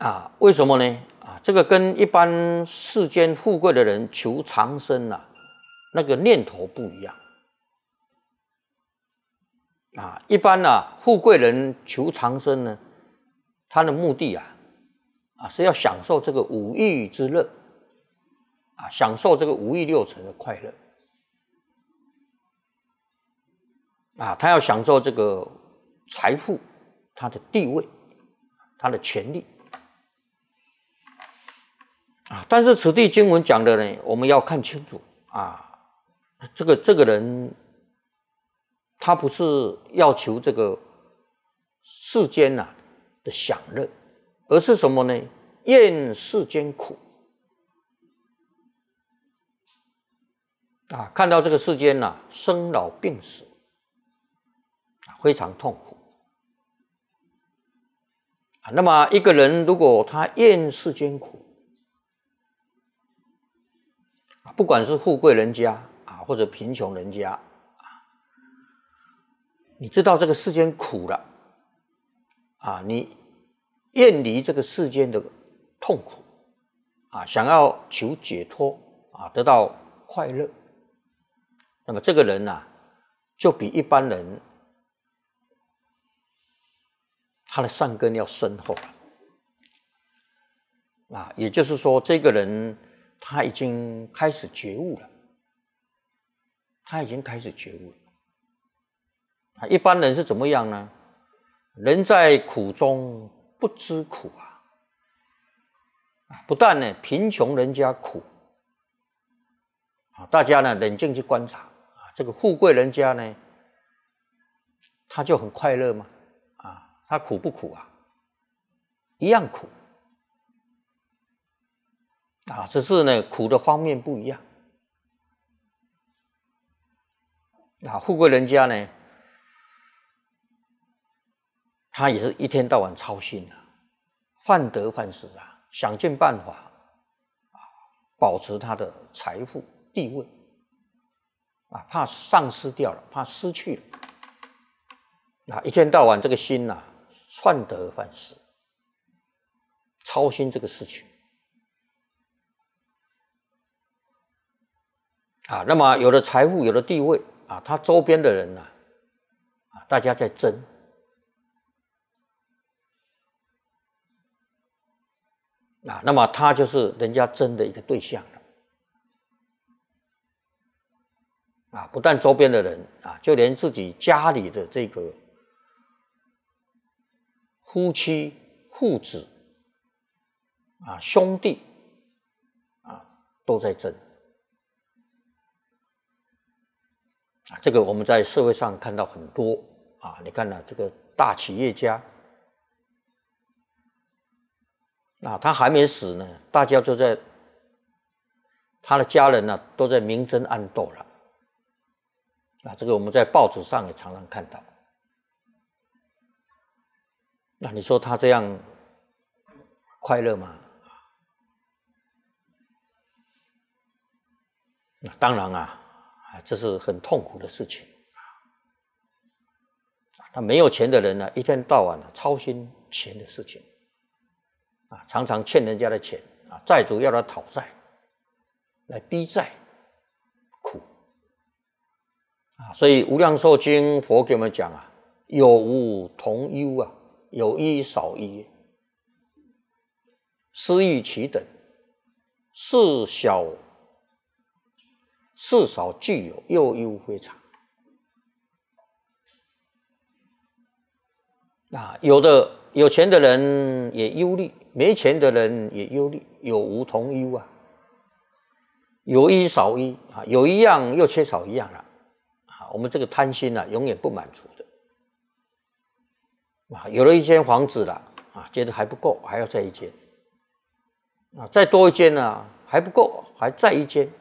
为什么呢？这个跟一般世间富贵的人求长生那个念头不一样。一般富贵人求长生呢，他的目的是要享受这个五欲之乐，享受这个五欲六尘的快乐，他要享受这个财富、他的地位、他的权利。但是此地经文讲的呢，我们要看清楚这个人他不是要求这个世间的享乐，而是什么呢？厌世间苦看到这个世间生老病死非常痛苦那么一个人如果他厌世间苦不管是富贵人家或者贫穷人家你知道这个世间苦了你厌离这个世间的痛苦想要求解脱得到快乐，那么这个人就比一般人他的善根要深厚了也就是说这个人他已经开始觉悟了，一般人是怎么样呢？人在苦中不知苦不但呢贫穷人家苦大家呢冷静去观察这个富贵人家呢他就很快乐吗？他苦不苦一样苦只是呢苦的方面不一样富贵人家呢他也是一天到晚操心患得患失想尽办法保持他的财富地位怕丧失掉了，怕失去了一天到晚这个心患得患失，操心这个事情那么有了财富有了地位他周边的人大家在争那么他就是人家争的一个对象了不但周边的人就连自己家里的这个夫妻父子兄弟都在争这个我们在社会上看到很多你看这个大企业家他还没死呢，大家就在他的家人都在明争暗斗了这个我们在报纸上也常常看到你说他这样快乐吗？当然这是很痛苦的事情那没有钱的人一天到晚操心钱的事情常常欠人家的钱债主要他讨债来逼债苦所以无量寿经佛给我们讲有无同忧有一少一施欲其等事少具有又忧非常有钱的人也忧虑，没钱的人也忧虑，有无同忧有一少一有一样又缺少一样了我们这个贪心永远不满足的有了一间房子了觉得还不够，还要再一间再多一间还不够，还再一间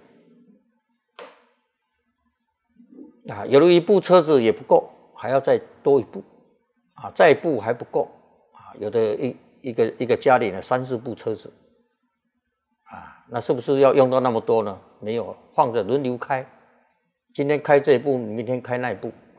有了一部车子也不够，还要再多一部再一部还不够有的一个家里呢3-4部车子那是不是要用到那么多呢？没有，放着轮流开，今天开这一部，明天开那一部